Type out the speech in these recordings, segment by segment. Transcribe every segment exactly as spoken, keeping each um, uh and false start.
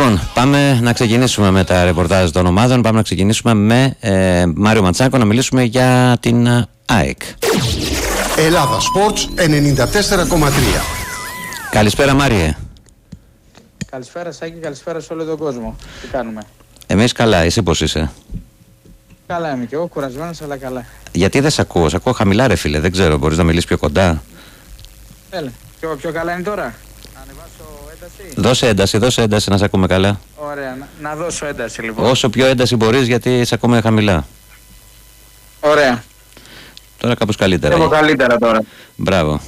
Λοιπόν, πάμε να ξεκινήσουμε με τα ρεπορτάζ των ομάδων. Πάμε να ξεκινήσουμε με ε, Μάριο Ματσάκο να μιλήσουμε για την ΑΕΚ. Ελλάδα Sports ενενήντα τέσσερα κόμμα τρία. Καλησπέρα Μάριε. Καλησπέρα Σάκη, καλησπέρα σε όλο τον κόσμο. Τι κάνουμε? Εμείς καλά, εσύ πώς είσαι? Καλά είμαι και εγώ, κουρασμένος αλλά καλά. Γιατί δεν σ' ακούω, σ' ακούω χαμηλά ρε φίλε, δεν ξέρω, μπορείς να μιλήσεις πιο κοντά? Έλε, πιο, πιο καλά είναι τώρα? Να ανεβάσω ένταση? Δώσε ένταση, δώσε ένταση να σ' ακούμε καλά. Ωραία, να, να δώσω ένταση λοιπόν. Όσο πιο ένταση μπορείς γιατί σ' ακούμε χαμηλά. Ωραία. Τώρα κάπως καλύτερα. Έχω καλύτερα τώρα. Μπράβο.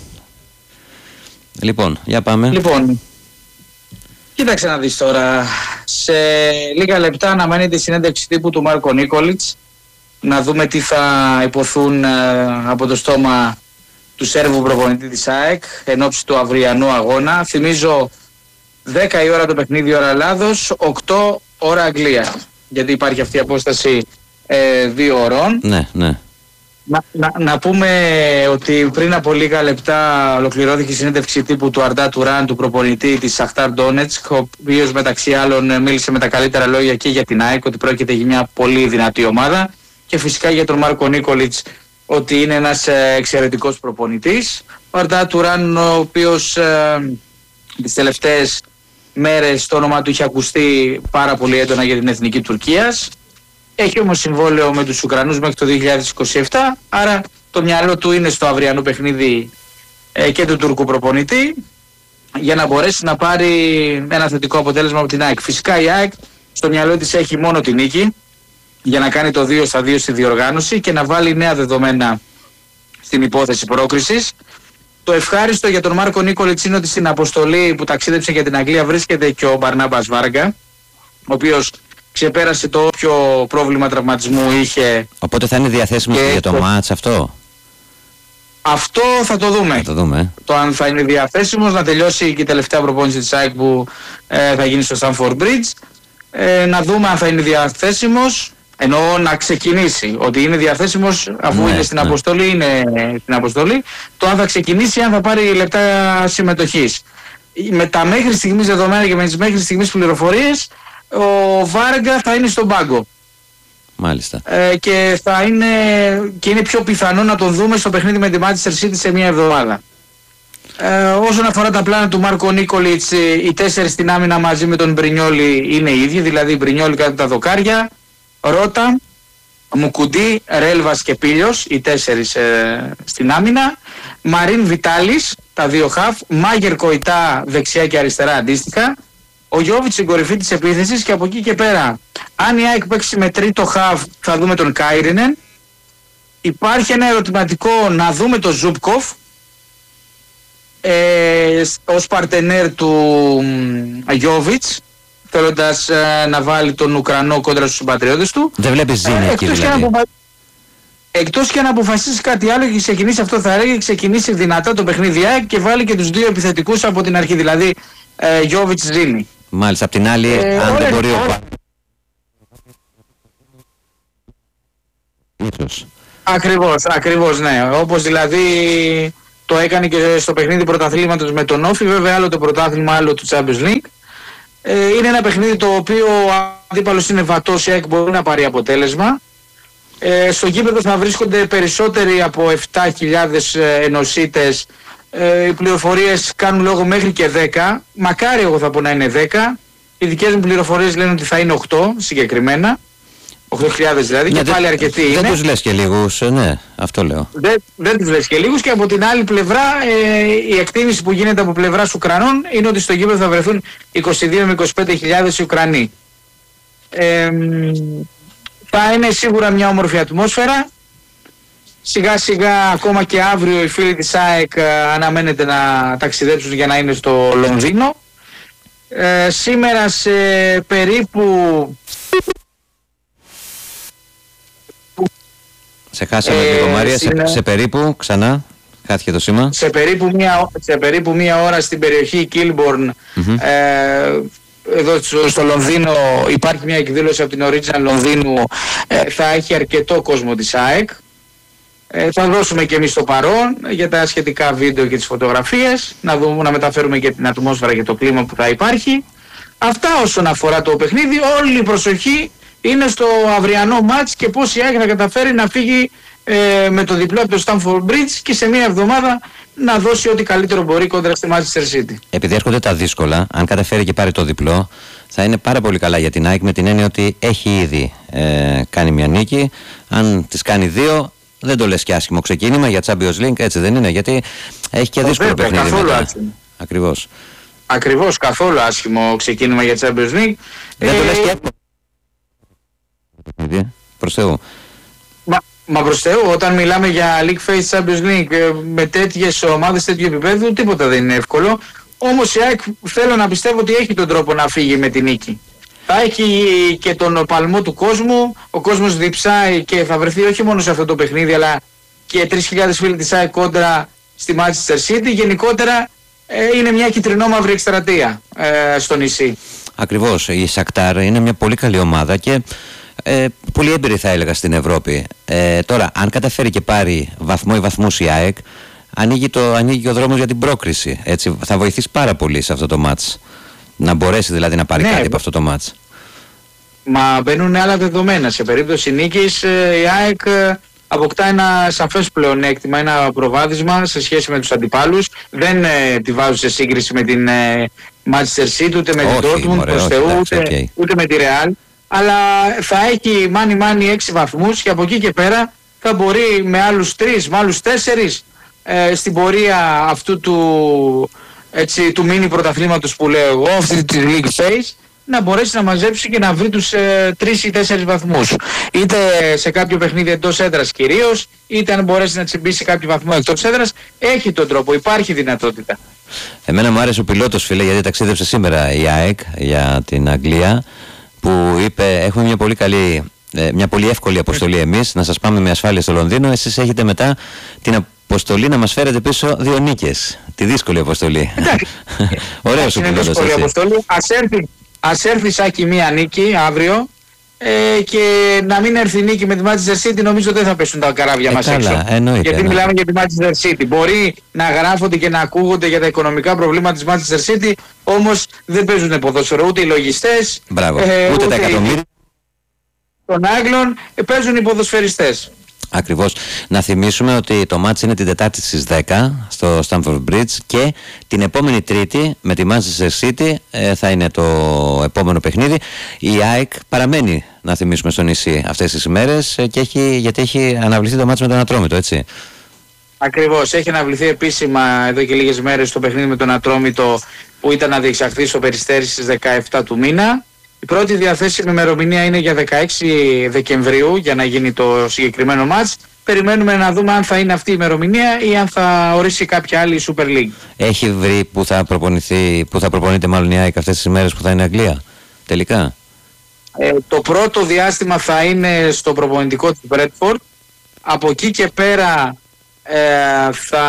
Λοιπόν, για πάμε. Λοιπόν, κοίταξε να δεις τώρα. Σε λίγα λεπτά αναμένεται η συνέντευξη τύπου του Μάρκο Νίκολιτς. Να δούμε τι θα υποθούν από το στόμα του Σέρβου προπονητή της ΑΕΚ εν ώψη του αυριανού αγώνα. Θυμίζω δέκα η ώρα το παιχνίδι, ώρα Ελλάδος, οκτώ ώρα Αγγλία. Γιατί υπάρχει αυτή η απόσταση ε, δύο ωρών. Ναι, ναι. Να, να, να πούμε ότι πριν από λίγα λεπτά ολοκληρώθηκε η συνέντευξη τύπου του Αρντά Τουράν, του προπονητή της Σαχτάρ Ντόνετσκ, ο οποίος μεταξύ άλλων μίλησε με τα καλύτερα λόγια και για την ΑΕΚ, ότι πρόκειται για μια πολύ δυνατή ομάδα, και φυσικά για τον Μάρκο Νίκολιτς, ότι είναι ένας εξαιρετικός προπονητής. Ο Αρντά Τουράν, ο οποίος ε, τις τελευταίες μέρες το όνομα του είχε ακουστεί πάρα πολύ έντονα για την εθνική Τουρκίας. Έχει όμως συμβόλαιο με τους Ουκρανούς μέχρι το δύο χιλιάδες είκοσι επτά, άρα το μυαλό του είναι στο αυριανό παιχνίδι ε, και του Τούρκου προπονητή, για να μπορέσει να πάρει ένα θετικό αποτέλεσμα από την ΑΕΚ. Φυσικά η ΑΕΚ στο μυαλό της έχει μόνο την νίκη για να κάνει το δύο στα δύο στη διοργάνωση και να βάλει νέα δεδομένα στην υπόθεση πρόκρισης. Το ευχάριστο για τον Μάρκο Νίκολιτς είναι ότι στην αποστολή που ταξίδεψε για την Αγγλία βρίσκεται και ο Μπαρνάμπας Βάργα, ο οποίος ξεπέρασε το όποιο πρόβλημα τραυματισμού είχε. Οπότε θα είναι διαθέσιμος και για το, το μάτς αυτό? Αυτό θα το δούμε. Θα το δούμε. Το αν θα είναι διαθέσιμος, να τελειώσει και η τελευταία προπόνηση της ΑΕΚ που ε, θα γίνει στο Stamford Bridge. Ε, να δούμε αν θα είναι διαθέσιμος, εννοώ να ξεκινήσει. Ότι είναι διαθέσιμος αφού ναι, είναι στην ναι. αποστολή, είναι στην αποστολή. Το αν θα ξεκινήσει, αν θα πάρει λεπτά συμμετοχής. Με τα μέχρι στιγμής δεδομένα και με τις μέχρι στιγμής πληροφορίες, ο Βάργα θα είναι στον πάγκο. Μάλιστα. Ε, και, θα είναι, και είναι πιο πιθανό να τον δούμε στο παιχνίδι με τη Manchester City σε μια εβδομάδα. Ε, όσον αφορά τα πλάνα του Μάρκο Νίκολιτς, οι τέσσερις στην άμυνα μαζί με τον Μπρινιόλι είναι οι ίδιοι, δηλαδή Μπρινιόλι κάτω τα δοκάρια, Ρότα, Μουκουντή, Ρέλβας και Πίλιος, οι τέσσερις ε, στην άμυνα, Μαρίν Βιτάλης, τα δύο χαφ, Μάγερ Κοϊτά δεξιά και αριστερά αντίστοιχα, ο Γιώβιτς στην κορυφή της επίθεσης, και από εκεί και πέρα, αν η ΑΕΚ παίξει με τρίτο χαφ, θα δούμε τον Κάιρινεν. Υπάρχει ένα ερωτηματικό να δούμε τον Ζούπκοφ ε, ως παρτενέρ του Γιώβιτς, θέλοντας ε, να βάλει τον Ουκρανό κόντρα στους συμπατριώτες του. Δεν βλέπεις ζήνη ε, εκεί δηλαδή? Αποφα... Εκτός και να αποφασίσει κάτι άλλο και ξεκινήσει, αυτό θα έλεγε, ξεκινήσει δυνατά το παιχνίδι ΑΕΚ και βάλει και τους δύο επιθετικούς από την αρχή, δηλαδή ε, Γιώβιτς Ζήνη. Μάλιστα, απ' την άλλη, ε, αν δεν μπορεί ο... Ίσως. Ακριβώς, ακριβώς, ναι. Όπως δηλαδή το έκανε και στο παιχνίδι πρωταθλήματος με τον Όφη, βέβαια άλλο το πρωτάθλημα, άλλο του Champions League. Ε, είναι ένα παιχνίδι το οποίο ο αντίπαλος είναι βατός, η ΑΕΚ μπορεί να πάρει αποτέλεσμα. Ε, στο γήπεδο θα βρίσκονται περισσότεροι από επτά χιλιάδες ενωσίτες. Ε, οι πληροφορίες κάνουν λόγο μέχρι και δέκα. Μακάρι εγώ θα πω να είναι δέκα. Οι δικές μου πληροφορίες λένε ότι θα είναι οκτώ συγκεκριμένα. οκτώ χιλιάδες δηλαδή, ναι, και πάλι αρκετοί είναι. Δεν τους λες και λίγους, ναι, αυτό λέω. Δεν, δεν τους λες και λίγους, και από την άλλη πλευρά ε, η εκτίμηση που γίνεται από πλευράς Ουκρανών είναι ότι στο γήπεδο θα βρεθούν είκοσι δύο με είκοσι πέντε χιλιάδες Ουκρανοί. Ε, θα είναι σίγουρα μια όμορφη ατμόσφαιρα. Σιγά σιγά ακόμα και αύριο οι φίλοι της ΑΕΚ ε, αναμένεται να ταξιδέψουν για να είναι στο Λονδίνο. Ε, σήμερα σε περίπου... Σε χάσαμε ε, λίγο Μαρία, σε, σε περίπου, ξανά, χάθηκε το σήμα. Σε περίπου μία, σε περίπου μία ώρα στην περιοχή Κίλμπορν, mm-hmm. ε, εδώ στο Λονδίνο υπάρχει μια εκδήλωση από την Original Λονδίνου, ε, θα έχει αρκετό κόσμο της ΑΕΚ. Ε, θα δώσουμε και εμείς το παρόν για τα σχετικά βίντεο και τις φωτογραφίες, να, δούμε, να μεταφέρουμε και την ατμόσφαιρα και το κλίμα που θα υπάρχει. Αυτά όσον αφορά το παιχνίδι. Όλη η προσοχή είναι στο αυριανό μάτς και πώς η ΑΕΚ θα καταφέρει να φύγει ε, με το διπλό από το Stamford Bridge και σε μία εβδομάδα να δώσει ό,τι καλύτερο μπορεί κόντρα στη Manchester City. Επειδή έρχονται τα δύσκολα, αν καταφέρει και πάρει το διπλό, θα είναι πάρα πολύ καλά για την ΑΕΚ, με την έννοια ότι έχει ήδη ε, κάνει μια νίκη. Αν τις κάνει δύο, δεν το λες και άσχημο ξεκίνημα για Champions League, έτσι δεν είναι? Γιατί έχει και δύσκολο Βέβαια, παιχνίδι καθόλου μετά. άσχημο. Ακριβώς. Ακριβώς, καθόλου άσχημο ξεκίνημα για Champions League. Δεν ε, το λες και εύκολο. Προς Θεού. Μα, μα προς Θεού, όταν μιλάμε για League Phase Champions League με τέτοιες ομάδες τέτοιου επίπεδου, τίποτα δεν είναι εύκολο. Όμως η ΑΕΚ θέλω να πιστεύω ότι έχει τον τρόπο να φύγει με την νίκη. Θα έχει και τον παλμό του κόσμου, ο κόσμος διψάει και θα βρεθεί όχι μόνο σε αυτό το παιχνίδι, αλλά και τρεις χιλιάδες φίλοι της ΑΕΚ κόντρα στη Manchester City. Γενικότερα ε, είναι μια κυτρινόμαυρη εκστρατεία ε, στο νησί. Ακριβώς, η Σακτάρ είναι μια πολύ καλή ομάδα και ε, πολύ έμπειρη θα έλεγα στην Ευρώπη. Ε, τώρα, αν καταφέρει και πάρει βαθμό ή βαθμούς η ΑΕΚ, ανοίγει, το, ανοίγει και ο δρόμος για την πρόκριση. Έτσι, θα βοηθήσει πάρα πολύ σε αυτό το μάτς. Να μπορέσει δηλαδή να πάρει ναι, κάτι από αυτό το μάτς. Μα μπαίνουν άλλα δεδομένα. Σε περίπτωση νίκης η ΑΕΚ αποκτά ένα σαφές πλεονέκτημα, ένα προβάδισμα σε σχέση με τους αντιπάλους. Δεν ε, τη βάζω σε σύγκριση με την ε, Manchester City, ούτε με την Dortmund, προς Θεού, ούτε, okay. ούτε με τη Real. Αλλά θα έχει μάνι μάνι έξι βαθμούς και από εκεί και πέρα θα μπορεί με άλλους τρεις, με άλλους τέσσερις ε, στην πορεία αυτού του, έτσι, του μίνι πρωταθλήματος που λέω εγώ, αυτή τη League Phase, να μπορέσει να μαζέψει και να βρει τους ε, τρεις ή τέσσερις βαθμούς. Είτε σε κάποιο παιχνίδι εντός έδρας κυρίως, είτε αν μπορέσει να τσιμπήσει κάποιο βαθμό εκτός έδρας, έχει τον τρόπο, υπάρχει δυνατότητα. Εμένα μου άρεσε ο πιλότος, φίλε, γιατί ταξίδευσε σήμερα η ΑΕΚ για την Αγγλία, που είπε έχουμε μια πολύ καλή, μια πολύ εύκολη αποστολή εμείς, να σας πάμε με ασφάλεια στο Λονδίνο, εσείς έχετε μετά την αποστολή να μας φέρετε πίσω δύο νίκες. Τη δύσκολη αποστολή. Ωραίος ο πιλότος. Δύσκολη αποστολή. Ας έρθει, ας έρθει Σάκη μία νίκη αύριο ε, και να μην έρθει νίκη με τη Manchester City, νομίζω δεν θα πέσουν τα καράβια ε, μας καλά, έξω. Εννοείται, γιατί εννοείται. μιλάμε για τη Manchester City. Μπορεί να γράφονται και να ακούγονται για τα οικονομικά προβλήματα της Manchester City, όμως δεν παίζουν ποδόσφαιρο ούτε οι λογιστές, Μπράβο, ε, ούτε, ούτε τα εκατομμύρια των Άγγλων, ε, παίζουν οι ποδοσφαιριστές. Ακριβώς. Να θυμίσουμε ότι το μάτς είναι την Τετάρτη στις δέκα στο Stamford Bridge και την επόμενη Τρίτη με τη Manchester City ε, θα είναι το επόμενο παιχνίδι. Η ΑΕΚ παραμένει, να θυμίσουμε, στο νησί αυτές τις ημέρες ε, και έχει, γιατί έχει αναβληθεί το μάτς με τον Ατρόμητο, έτσι. Ακριβώς. Έχει αναβληθεί επίσημα εδώ και λίγες μέρες το παιχνίδι με τον Ατρόμητο που ήταν να διεξαχθεί στο Περιστέρι στις δεκαεπτά του μήνα. Η πρώτη διαθέσιμη ημερομηνία είναι για δεκαέξι Δεκεμβρίου για να γίνει το συγκεκριμένο μάτς. Περιμένουμε να δούμε αν θα είναι αυτή η ημερομηνία ή αν θα ορίσει κάποια άλλη Super League. Έχει βρει που θα προπονηθεί, που θα προπονείται μάλλον η ΑΕΚ αυτές τις ημέρες που θα είναι Αγγλία, τελικά? Ε, το πρώτο διάστημα θα είναι στο προπονητικό της Bradford. Από εκεί και πέρα ε, θα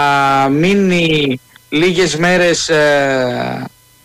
μείνει λίγες μέρες ε,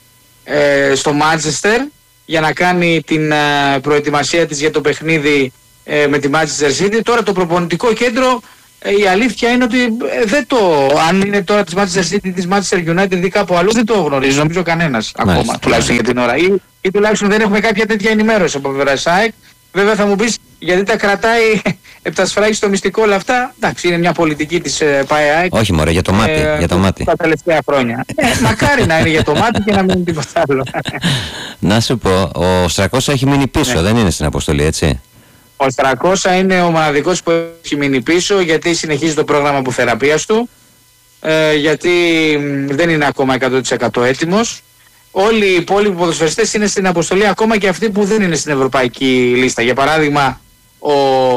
ε, στο Manchester για να κάνει την uh, προετοιμασία της για το παιχνίδι uh, με τη Manchester City. Τώρα το προπονητικό κέντρο, uh, η αλήθεια είναι ότι uh, δεν το, αν είναι τώρα της Manchester City, της Manchester United ή κάπου αλλού, δεν το γνωρίζει νομίζω κανένας ακόμα, Μάλιστα, τουλάχιστον για την ώρα. Ή, ή τουλάχιστον δεν έχουμε κάποια τέτοια ενημέρωση από πλευρά ΣΑΕΚ. Βέβαια θα μου πεις γιατί τα κρατάει επτασφράγει στο μυστικό όλα αυτά. Εντάξει, είναι μια πολιτική της ε, ΠΑΕΑΕΚ. Όχι μωρέ, για το μάτι, ε, για το μάτι. Τα τελευταία χρόνια. ε, μακάρι να είναι για το μάτι και να μην είναι τίποτα άλλο. Να σου πω, ο Στρακώσα έχει μείνει πίσω, ναι. Δεν είναι στην αποστολή, έτσι? Ο Στρακώσα είναι ο μοναδικός που έχει μείνει πίσω γιατί συνεχίζει το πρόγραμμα αποθεραπείας του, ε, γιατί δεν είναι ακόμα εκατό τοις εκατό έτοιμος. Όλοι οι υπόλοιποι ποδοσφαιριστές είναι στην αποστολή, ακόμα και αυτοί που δεν είναι στην ευρωπαϊκή λίστα. Για παράδειγμα, ο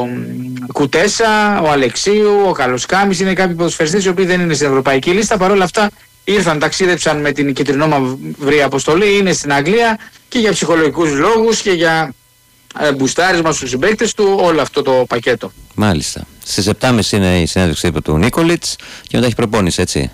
Κουτέσα, ο Αλεξίου, ο Καλοσκάμης είναι κάποιοι ποδοσφαιριστές οι οποίοι δεν είναι στην ευρωπαϊκή λίστα. Παρ' όλα αυτά ήρθαν, ταξίδεψαν με την κυτρινόμαυρη αποστολή, είναι στην Αγγλία και για ψυχολογικούς λόγους και για ε, μπουστάρισμα στους συμπαίκτες του, όλο αυτό το πακέτο. Μάλιστα. Στις επτά και μισή είναι η συνέντευξη του Νίκολιτς και μετά έχει προπόνηση, έτσι?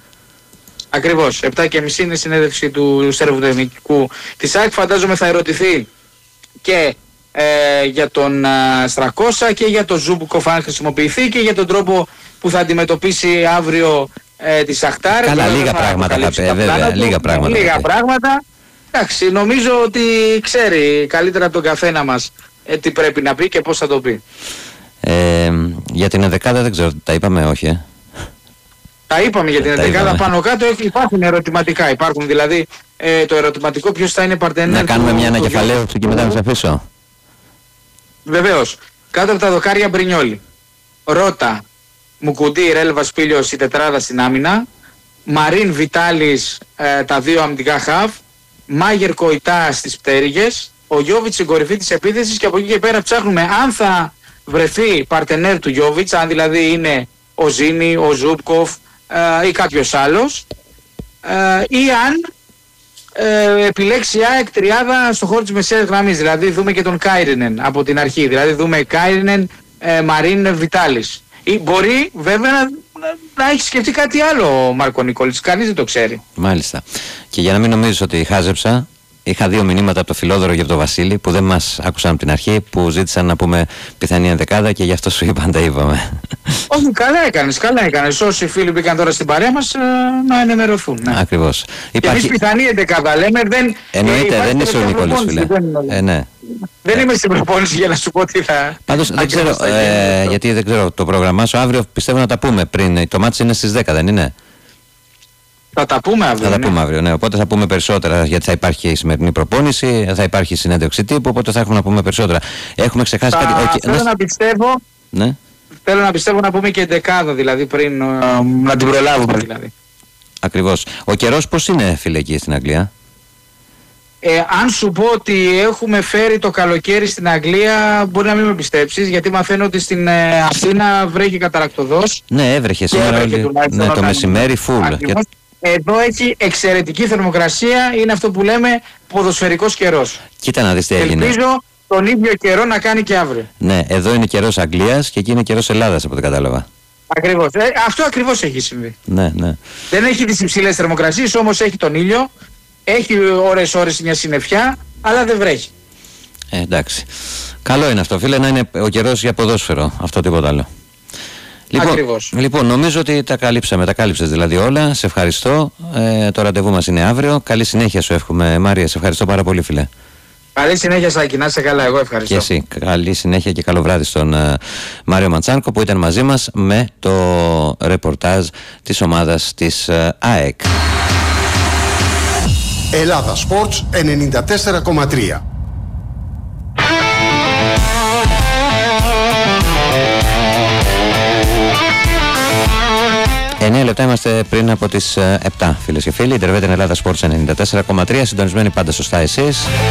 Ακριβώς. επτά και μισή είναι η συνέντευξη του σερβοτεχνικού της ΑΕΚ. Φαντάζομαι θα ερωτηθεί και ε, για τον α, Στρακώσα και για τον Ζούμπκοφ αν χρησιμοποιηθεί και για τον τρόπο που θα αντιμετωπίσει αύριο ε, τη Σαχτάρ. Καλά, λίγα πράγματα θα πει, βέβαια, λίγα πράγματα. Λίγα πράγματα. Εντάξει, νομίζω ότι ξέρει καλύτερα από τον καθένα μας ε, τι πρέπει να πει και πώς θα το πει. Ε, για την ενδεκάδα δεν ξέρω, τα είπαμε, όχι. Ε? Τα είπαμε για την τα ενδεκάδα είπαμε. Πάνω κάτω υπάρχουν ερωτηματικά. Υπάρχουν δηλαδή ε, το ερωτηματικό ποιος θα είναι παρτενέρ. Να κάνουμε του, μια του ανακεφαλαίωση και μετά να σας αφήσω. Βεβαίως. Κάτω από τα δοκάρια Μπρινιόλι. Ρώτα, Μουκουντή, Ρέλβα, Σπήλιος η τετράδα στην άμυνα. Μαρίν, Βιτάλης ε, τα δύο αμυντικά χαβ. Μάγερ, Κοϊτά στις πτέρυγες. Ο Γιόβιτς στην κορυφή της επίθεσης και από εκεί και πέρα ψάχνουμε αν θα βρεθεί παρτενέρ του Γιόβιτς, αν δηλαδή είναι ο Ζίνι, ο Ζούπκοφ ε, ή κάποιος άλλος, ε, ή αν ε, επιλέξει η ΑΕΚ τριάδα στο χώρο της μεσαίας γραμμής, δηλαδή δούμε και τον Κάιρινεν από την αρχή, δηλαδή δούμε Κάιρινεν, ε, Μαρίν, Βιτάλης. Ή μπορεί βέβαια να, να, να έχει σκεφτεί κάτι άλλο ο Μάρκο Νικόλης, κανείς δεν το ξέρει. Μάλιστα. Και για να μην νομίζεις ότι χάζεψα, είχα δύο μηνύματα από το Φιλόδωρο και από τον Βασίλη που δεν μας άκουσαν από την αρχή, που ζήτησαν να πούμε πιθανή ενδεκάδα και γι' αυτό σου είπαν τα είπαμε. Όχι, καλά έκανες, καλά έκανες. Όσοι φίλοι μπήκαν τώρα στην παρέα μας ε, να ενημερωθούν. Ναι. Ακριβώς. Και Υπάρχει... εμείς πιθανή ενδεκάδα λέμε, δεν... Εννοείται, ε, δεν είσαι ο Νικόλης, φίλε. Δεν, ε, ναι. δεν είμαι στην προπόνηση για να σου πω τι θα... Πάντως δεν ξέρω, ε, γιατί δεν ξέρω το πρόγραμμά σου. Αύριο πιστεύω να τα πούμε πριν. Το μάτς είναι στις δέκα, δεν είναι? Θα τα πούμε αύριο. Θα τα ναι. πούμε αύριο, ναι. Οπότε θα πούμε περισσότερα, γιατί θα υπάρχει η σημερινή προπόνηση, θα υπάρχει συνέντευξη τύπου, οπότε θα έχουμε να πούμε περισσότερα. Έχουμε ξεχάσει θα, κάτι. Θέλω να... να πιστεύω. Ναι. Θέλω να πιστεύω να πούμε και δεκάδα, δηλαδή πριν ε, να την προλάβουμε δηλαδή. Ακριβώς. Ο καιρός πώς είναι, φίλε, εκεί στην Αγγλία? Ε, αν σου πω ότι έχουμε φέρει το καλοκαίρι στην Αγγλία, μπορεί να μην με πιστέψεις, γιατί μαθαίνω ότι στην ε, Αθήνα βρέχει καταρακτωδώς. Ναι, έβρεχε σήμερα όλη... ναι, το μεσημέρι full. Και... Εδώ έχει εξαιρετική θερμοκρασία, είναι αυτό που λέμε ποδοσφαιρικός καιρός. Κοίτα να δεις τι έγινε. Ελπίζω τον ίδιο καιρό να κάνει και αύριο. Ναι, εδώ είναι καιρός Αγγλίας και εκεί είναι καιρός Ελλάδας, από ό,τι κατάλαβα. Ακριβώς. Ε, αυτό ακριβώς έχει συμβεί. Ναι, ναι. Δεν έχει τις υψηλές θερμοκρασίες, όμως έχει τον ήλιο, έχει ώρες ώρες μια συννεφιά, αλλά δεν βρέχει. Ε, εντάξει. Καλό είναι αυτό, φίλε, να είναι ο καιρός για ποδόσφαιρο, αυτό τίποτα άλλο. Λοιπόν, Ακριβώς. λοιπόν, νομίζω ότι τα καλύψαμε, τα κάλυψες δηλαδή όλα. Σε ευχαριστώ. Ε, το ραντεβού μας είναι αύριο. Καλή συνέχεια σου εύχομαι, Μάρια. Σε ευχαριστώ πάρα πολύ, φίλε. Καλή συνέχεια, Σάκη. Να είσαι καλά, εγώ ευχαριστώ. Και εσύ. Καλή συνέχεια και καλό βράδυ στον uh, Μάριο Ματσάνκο, που ήταν μαζί μας με το ρεπορτάζ της ομάδας της uh, ΑΕΚ. Ελλάδα Sports ενενήντα τέσσερα κόμμα τρία. εννέα λεπτά είμαστε πριν από τις επτά, φίλες και φίλοι. Ιντερβέτε Ελλάδα Sports ενενήντα τέσσερα κόμμα τρία, συντονισμένοι πάντα σωστά εσείς.